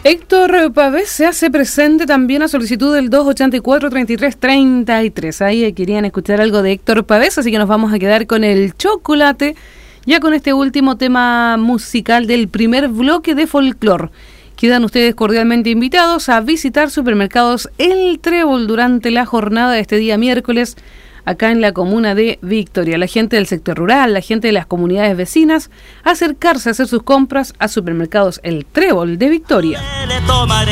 Héctor Pavés se hace presente también a solicitud del 284-3333. Ahí querían escuchar algo de Héctor Pavés, así que nos vamos a quedar con el chocolate, ya con este último tema musical del primer bloque de Folclor. Quedan ustedes cordialmente invitados a visitar Supermercados El Trébol durante la jornada de este día miércoles, acá en la comuna de Victoria. La gente del sector rural, la gente de las comunidades vecinas, acercarse a hacer sus compras a Supermercados El Trébol de Victoria.